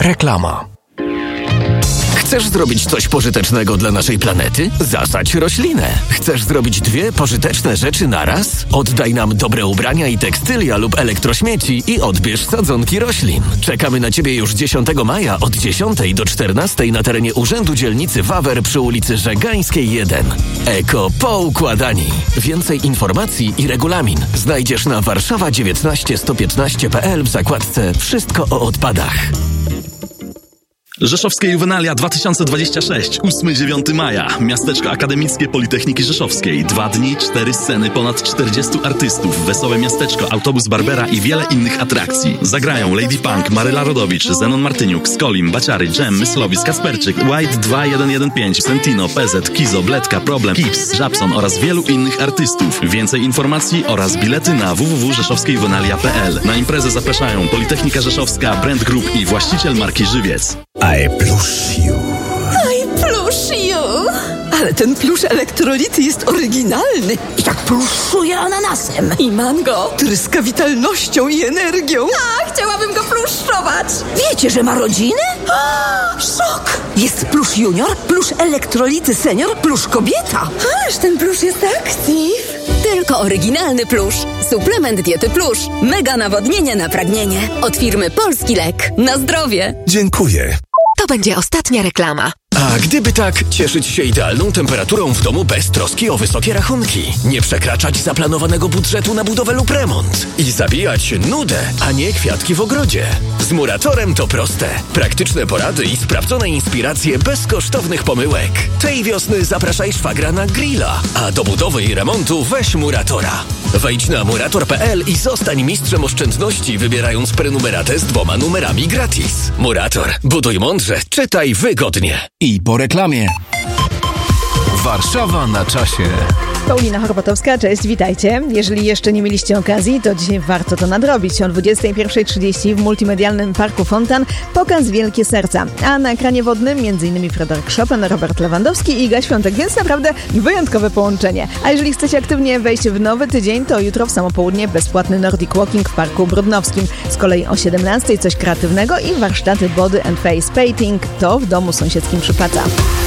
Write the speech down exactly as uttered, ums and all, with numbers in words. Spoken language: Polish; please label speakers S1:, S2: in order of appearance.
S1: Reklama. Chcesz zrobić coś pożytecznego dla naszej planety? Zasadź roślinę. Chcesz zrobić dwie pożyteczne rzeczy naraz? Oddaj nam dobre ubrania i tekstylia lub elektrośmieci i odbierz sadzonki roślin. Czekamy na Ciebie już dziesiątego maja od dziesiątej do czternastej na terenie Urzędu Dzielnicy Wawer przy ulicy Żegańskiej jeden. Eko Poukładani. Więcej informacji i regulamin znajdziesz na warszawa dziewiętnaście sto piętnaście kropka p l w zakładce Wszystko o odpadach.
S2: Rzeszowskie Juwenalia dwa tysiące dwadzieścia sześć, ósmego do dziewiątego maja. Miasteczko Akademickie Politechniki Rzeszowskiej. Dwa dni, cztery sceny, ponad czterdziestu artystów, wesołe miasteczko, autobus Barbera i wiele innych atrakcji. Zagrają Lady Punk, Maryla Rodowicz, Zenon Martyniuk, Skolim, Baciary, Dżem, Myslowic, Kasperczyk, White dwa jeden jeden pięć, Sentino, P Z, Kizo, Bledka, Problem, Kips, Żabson oraz wielu innych artystów. Więcej informacji oraz bilety na w w w kropka rzeszowskie juwenalia kropka p l. Na imprezę zapraszają Politechnika Rzeszowska, Brand Group i właściciel marki Żywiec.
S3: I plush you.
S4: I plush you. Ale ten plusz elektrolity jest oryginalny i tak pluszuje ananasem. I mango tryska witalnością i energią.
S5: A, chciałabym go pluszować.
S4: Wiecie, że ma rodzinę? A, szok! Jest plusz junior, plusz elektrolity senior, plusz kobieta.
S5: Aż ten plusz jest aktyw.
S6: Tylko oryginalny plusz. Suplement diety plusz. Mega nawodnienie na pragnienie. Od firmy Polski Lek. Na zdrowie.
S3: Dziękuję.
S6: To będzie ostatnia reklama.
S1: A gdyby tak, cieszyć się idealną temperaturą w domu bez troski o wysokie rachunki. Nie przekraczać zaplanowanego budżetu na budowę lub remont. I zabijać nudę, a nie kwiatki w ogrodzie. Z Muratorem to proste. Praktyczne porady i sprawdzone inspiracje bez kosztownych pomyłek. Tej wiosny zapraszaj szwagra na grilla, a do budowy i remontu weź Muratora. Wejdź na murator kropka p l i zostań mistrzem oszczędności, wybierając prenumeratę z dwoma numerami gratis. Murator. Buduj mądrze, czytaj wygodnie. I po reklamie. Warszawa na czasie.
S7: Paulina Chorbatowska, cześć, witajcie. Jeżeli jeszcze nie mieliście okazji, to dzisiaj warto to nadrobić. O dwudziestej pierwszej trzydzieści w multimedialnym Parku Fontan pokaz Wielkie Serca. A na ekranie wodnym m.in. Fryderyk Chopin, Robert Lewandowski i Iga Świątek, więc naprawdę wyjątkowe połączenie. A jeżeli chcecie aktywnie wejść w nowy tydzień, to jutro w samo południe bezpłatny Nordic Walking w Parku Brodnowskim. Z kolei o siedemnastej coś kreatywnego i warsztaty Body and Face Painting to w domu sąsiedzkim przy Paca.